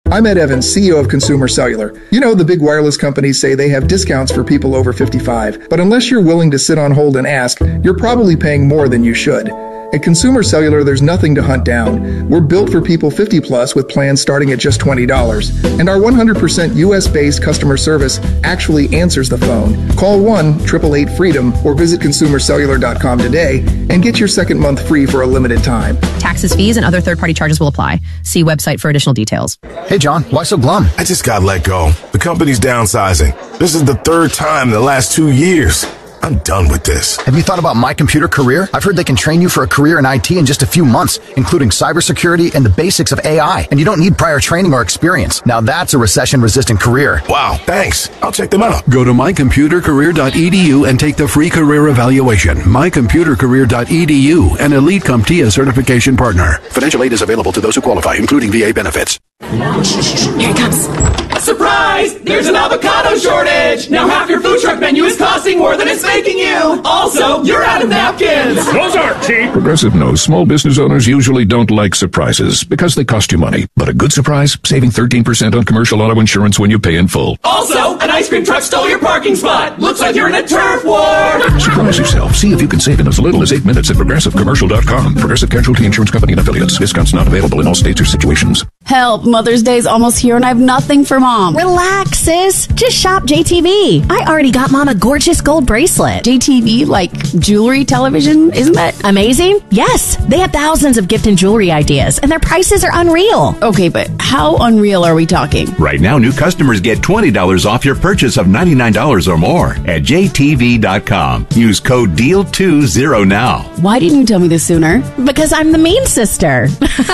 I'm Ed Evans, CEO of Consumer Cellular. You know, the big wireless companies say they have discounts for people over 55, but unless you're willing to sit on hold and ask, you're probably paying more than you should. At Consumer Cellular, there's nothing to hunt down. We're built for people 50 plus with plans starting at just $20. And our 100% US-based customer service actually answers the phone. Call 1-888-FREEDOM or visit consumercellular.com today and get your second month free for a limited time. Taxes, fees, and other third-party charges will apply. See website for additional details. Hey, John, why so glum? I just got let go. The company's downsizing. This is the third time in the last 2 years. I'm done with this. Have you thought about My Computer Career? I've heard they can train you for a career in IT in just a few months, including cybersecurity and the basics of AI. And you don't need prior training or experience. Now that's a recession-resistant career. Wow, thanks. I'll check them out. Go to mycomputercareer.edu and take the free career evaluation. mycomputercareer.edu, an Elite CompTIA certification partner. Financial aid is available to those who qualify, including VA benefits. Here it comes. Surprise! There's an avocado shortage! Now half your food truck menu is costing more than it's making you! Also, you're out of napkins! Those aren't cheap! Progressive knows small business owners usually don't like surprises because they cost you money. But a good surprise, saving 13% on commercial auto insurance when you pay in full. Also, an ice cream truck stole your parking spot! Looks like you're in a turf war! Surprise yourself. See if you can save in as little as 8 minutes at ProgressiveCommercial.com. Progressive Casualty Insurance Company and Affiliates. Discounts not available in all states or situations. Help, Mother's Day's almost here and I have nothing for Mom. Relax, sis. Just shop JTV. I already got Mom a gorgeous gold bracelet. JTV, like jewelry, television, isn't that amazing? Yes. They have thousands of gift and jewelry ideas, and their prices are unreal. Okay, but how unreal are we talking? Right now, new customers get $20 off your purchase of $99 or more at JTV.com. Use code DEAL20 now. Why didn't you tell me this sooner? Because I'm the mean sister.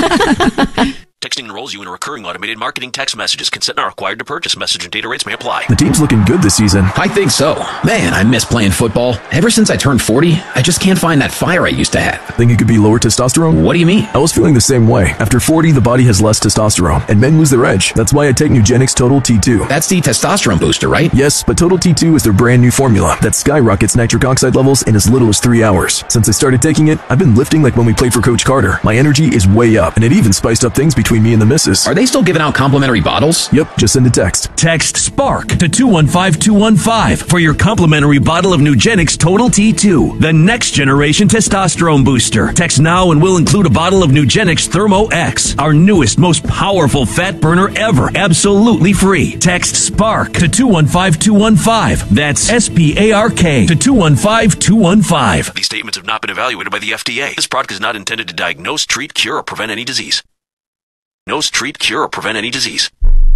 Texting enrolls you in a recurring automated marketing text messages. Consent not required to purchase. Message and data rates may apply. The team's looking good this season. I think so. Man, I miss playing football. Ever since I turned 40, I just can't find that fire I used to have. Think it could be lower testosterone? What do you mean? I was feeling the same way. After 40, the body has less testosterone, and men lose their edge. That's why I take Nugenix Total T2. That's the testosterone booster, right? Yes, but Total T2 is their brand new formula that skyrockets nitric oxide levels in as little as 3 hours. Since I started taking it, I've been lifting like when we played for Coach Carter. My energy is way up, and it even spiced up things between me and the missus. Are they still giving out complimentary bottles? Yep, just send a text. Text SPARK to 215-215 for your complimentary bottle of Nugenix Total T2, the next generation testosterone booster. Text now and we'll include a bottle of Nugenix Thermo X, our newest, most powerful fat burner ever, absolutely free. Text SPARK to 215-215. That's SPARK to 215-215. These statements have not been evaluated by the FDA. This product is not intended to diagnose, treat, cure, or prevent any disease. Treat, cure, or prevent any disease.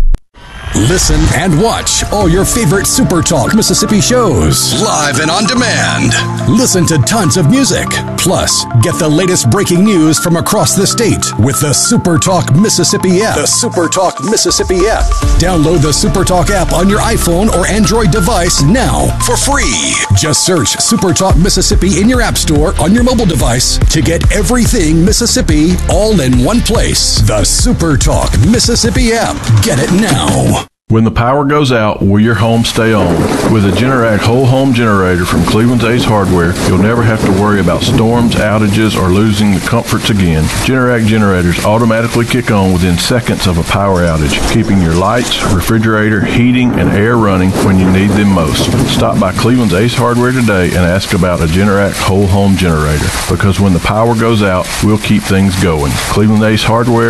Listen and watch all your favorite Super Talk Mississippi shows live and on demand. Listen to tons of music. Plus, get the latest breaking news from across the state with the Super Talk Mississippi app. The Super Talk Mississippi app. Download the Super Talk app on your iPhone or Android device now for free. Just search Super Talk Mississippi in your app store on your mobile device to get everything Mississippi all in one place. The Super Talk Mississippi app. Get it now. When the power goes out, will your home stay on? With a Generac whole home generator from Cleveland's Ace Hardware, you'll never have to worry about storms, outages, or losing the comforts again. Generac generators automatically kick on within seconds of a power outage, keeping your lights, refrigerator, heating, and air running when you need them most. Stop by Cleveland's Ace Hardware today and ask about a Generac whole home generator, because when the power goes out, we'll keep things going. Cleveland Ace Hardware,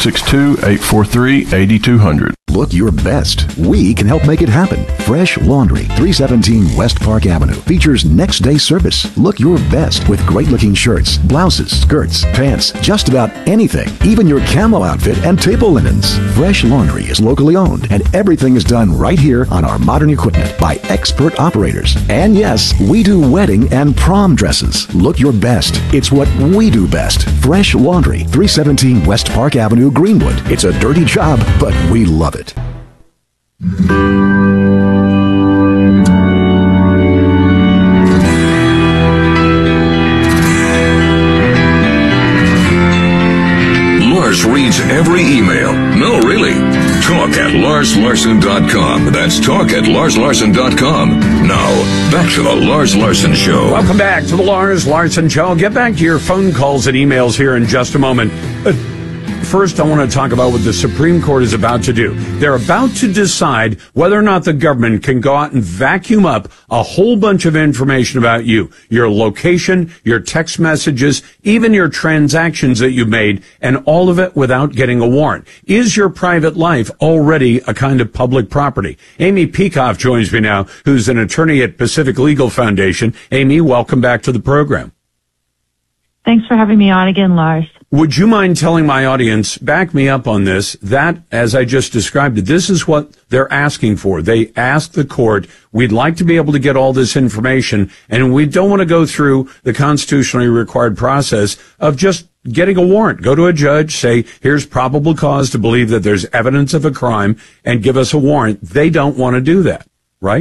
662-843-8200. Look your best. We can help make it happen. Fresh Laundry, 317 West Park Avenue, features next day service. Look your best with great looking shirts, blouses, skirts, pants, just about anything, even your camo outfit and table linens. Fresh Laundry is locally owned and everything is done right here on our modern equipment by expert operators. And yes, we do wedding and prom dresses. Look your best. It's what we do best. Fresh Laundry, 317 West Park Avenue, Greenwood. It's a dirty job, but we love it. Lars reads every email. No, really. Talk at LarsLarson.com. That's talk at LarsLarson.com. Now, back to the Lars Larson Show. Welcome back to the Lars Larson Show. I'll get back to your phone calls and emails here in just a moment. first, I want to talk about what the Supreme Court is about to do. They're about to decide whether or not the government can go out and vacuum up a whole bunch of information about you, your location, your text messages, even your transactions that you made, and all of it without getting a warrant. Is your private life already a kind of public property? Amy Peikoff joins me now, who's an attorney at Pacific Legal Foundation. Amy, welcome back to the program. Thanks for having me on again, Lars. Would you mind telling my audience, back me up on this, that, as I just described it, this is what they're asking for. They ask the court, we'd like to be able to get all this information, and we don't want to go through the constitutionally required process of just getting a warrant. Go to a judge, say, here's probable cause to believe that there's evidence of a crime, and give us a warrant. They don't want to do that, right?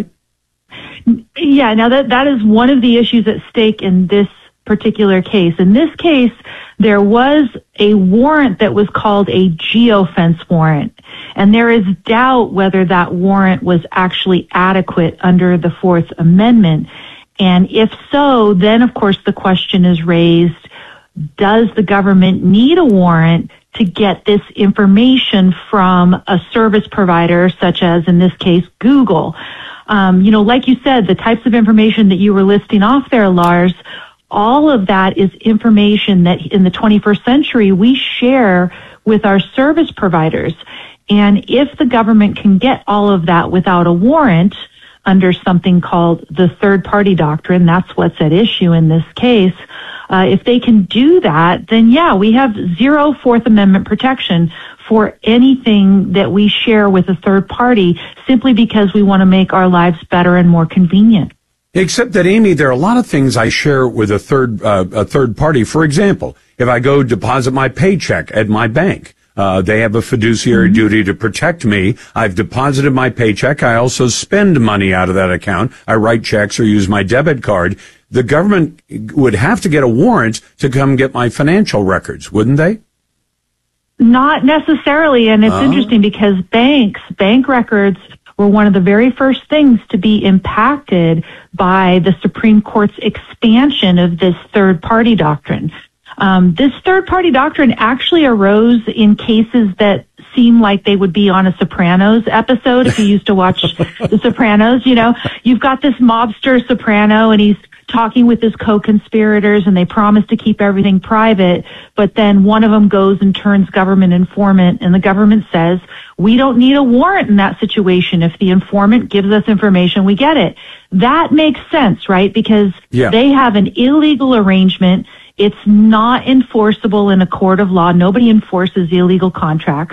Yeah, now that is one of the issues at stake in this particular case. In this case, there was a warrant that was called a geofence warrant, and there is doubt whether that warrant was actually adequate under the Fourth Amendment. And if so, then of course the question is raised, does the government need a warrant to get this information from a service provider, such as in this case, Google? Like you said, the types of information that you were listing off there, Lars, all of that is information that in the 21st century we share with our service providers. And if the government can get all of that without a warrant under something called the third party doctrine, that's what's at issue in this case. If they can do that, then yeah, we have zero Fourth Amendment protection for anything that we share with a third party simply because we want to make our lives better and more convenient. Except that, Amy, there are a lot of things I share with a third party. For example, if I go deposit my paycheck at my bank, they have a fiduciary duty to protect me. I've deposited my paycheck. I also spend money out of that account. I write checks or use my debit card. The government would have to get a warrant to come get my financial records, wouldn't they? Not necessarily, and it's interesting because bank records were one of the very first things to be impacted by the Supreme Court's expansion of this third-party doctrine. This third-party doctrine actually arose in cases that seem like they would be on a Sopranos episode. If you used to watch The Sopranos, you've got this mobster soprano, and he's talking with his co-conspirators, and they promise to keep everything private, but then one of them goes and turns government informant, and the government says, we don't need a warrant in that situation. If the informant gives us information, we get it. That makes sense, right? Because they have an illegal arrangement. It's not enforceable in a court of law. Nobody enforces illegal contracts.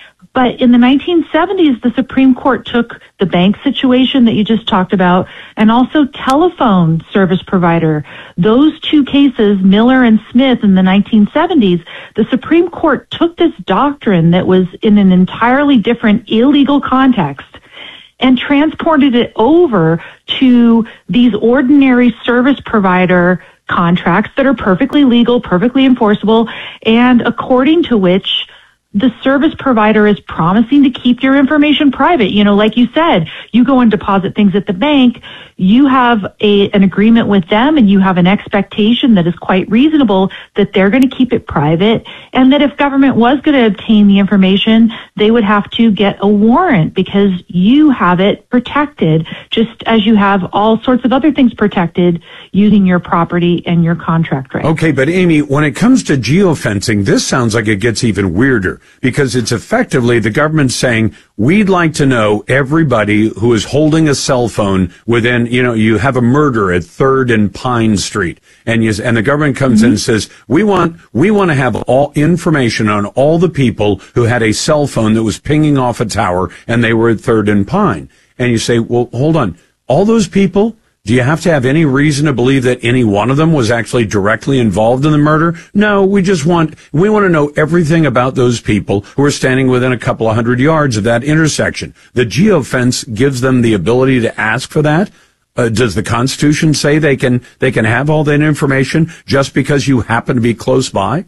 But in the 1970s, the Supreme Court took the bank situation that you just talked about and also telephone service provider. Those two cases, Miller and Smith in the 1970s, the Supreme Court took this doctrine that was in an entirely different illegal context and transported it over to these ordinary service provider contracts that are perfectly legal, perfectly enforceable, and according to which the service provider is promising to keep your information private. Like you said, you go and deposit things at the bank, you have an agreement with them, and you have an expectation that is quite reasonable that they're going to keep it private, and that if government was going to obtain the information, they would have to get a warrant because you have it protected, just as you have all sorts of other things protected using your property and your contract rights. Okay, but Amy, when it comes to geofencing, this sounds like it gets even weirder because it's effectively the government saying, we'd like to know everybody who is holding a cell phone within, you have a murder at 3rd and Pine Street, and the government comes in and says, we want to have all information on all the people who had a cell phone that was pinging off a tower and they were at 3rd and Pine. And you say, well, hold on, all those people, do you have to have any reason to believe that any one of them was actually directly involved in the murder? No, we want to know everything about those people who are standing within a couple of 100 yards of that intersection. The geofence gives them the ability to ask for that. Does the Constitution say they can have all that information just because you happen to be close by?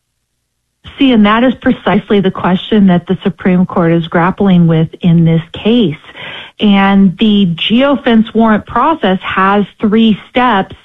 See, and that is precisely the question that the Supreme Court is grappling with in this case. And the geofence warrant process has 3 steps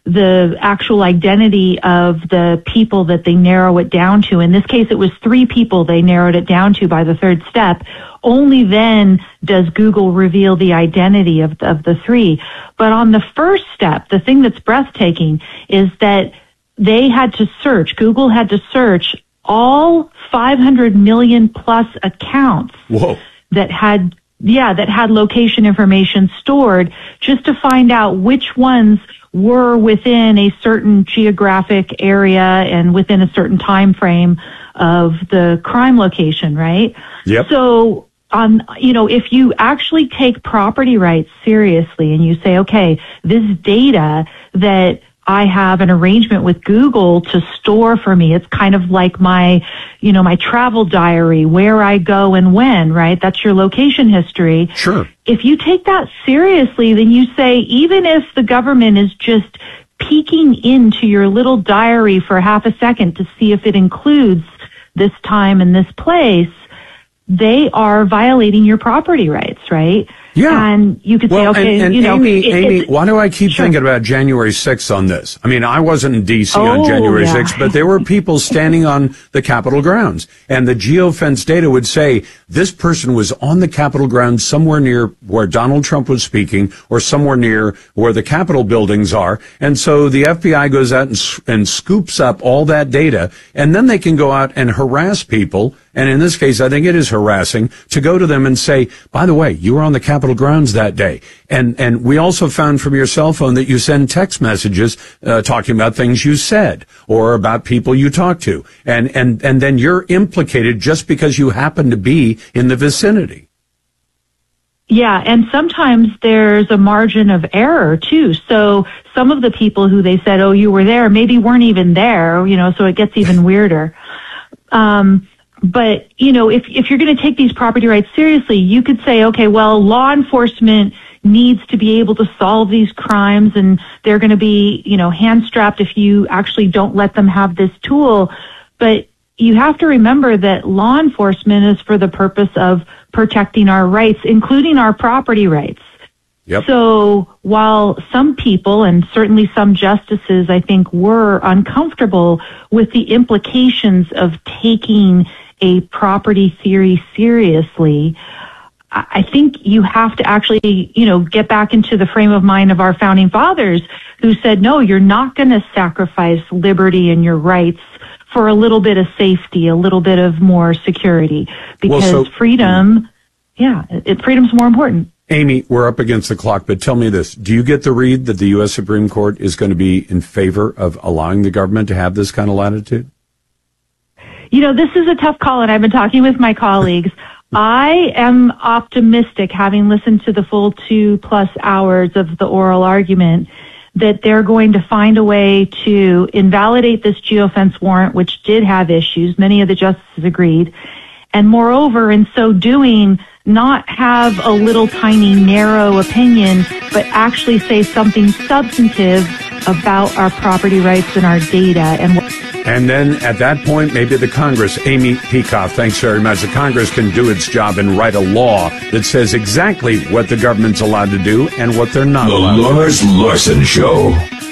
the actual identity of the people that they narrow it down to. In this case, it was 3 people they narrowed it down to by the third step. Only then does Google reveal the identity of the 3. But on the first step, the thing that's breathtaking is that they had to search, Google had to search all 500 million plus accounts that had location information stored, just to find out which ones were within a certain geographic area and within a certain time frame of the crime location, right? Yep. So, if you actually take property rights seriously and you say, okay, this data that I have an arrangement with Google to store for me, it's kind of like my travel diary, where I go and when, right? That's your location history. Sure. If you take that seriously, then you say, even if the government is just peeking into your little diary for half a second to see if it includes this time and this place, they are violating your property rights, right? Yeah. And you could say, okay, Amy, why do I keep thinking about January 6th on this? I mean, I wasn't in D.C. on January 6th, but there were people standing on the Capitol grounds, and the geofence data would say this person was on the Capitol grounds somewhere near where Donald Trump was speaking or somewhere near where the Capitol buildings are. And so the FBI goes out and scoops up all that data, and then they can go out and harass people. And in this case, I think it is harassing to go to them and say, by the way, you were on the Capitol grounds that day. And we also found from your cell phone that you send text messages, talking about things you said or about people you talked to. And then you're implicated just because you happen to be in the vicinity. Yeah, and sometimes there's a margin of error too. So some of the people who they said, oh, you were there, maybe weren't even there, so it gets even weirder. But, if you're going to take these property rights seriously, you could say, okay, well, law enforcement needs to be able to solve these crimes, and they're going to be, hand-strapped if you actually don't let them have this tool. But you have to remember that law enforcement is for the purpose of protecting our rights, including our property rights. Yep. So while some people, and certainly some justices, I think, were uncomfortable with the implications of taking a property theory seriously, I think you have to actually, get back into the frame of mind of our founding fathers who said, no, you're not going to sacrifice liberty and your rights for a little bit of safety, a little bit of more security, because freedom's more important. Amy, we're up against the clock, but tell me this. Do you get the read that the U.S. Supreme Court is going to be in favor of allowing the government to have this kind of latitude? This is a tough call, and I've been talking with my colleagues. I am optimistic, having listened to the full 2+ hours of the oral argument, that they're going to find a way to invalidate this geofence warrant, which did have issues. Many of the justices agreed. And moreover, in so doing, not have a little tiny narrow opinion, but actually say something substantive about our property rights and our data. And then at that point, maybe the Congress, Amy Peikoff, thanks very much. The Congress can do its job and write a law that says exactly what the government's allowed to do and what they're not allowed to do. The Lars Larson Show.